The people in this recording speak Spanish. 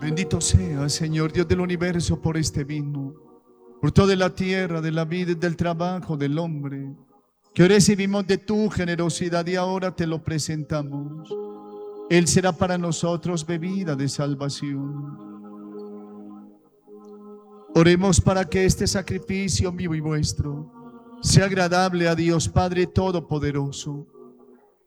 Bendito sea, Señor Dios del universo, por este vino, por toda la tierra, de la vida y del trabajo del hombre, que hoy recibimos de tu generosidad y ahora te lo presentamos. Él será para nosotros bebida de salvación. Oremos para que este sacrificio mío y vuestro sea agradable a Dios Padre Todopoderoso,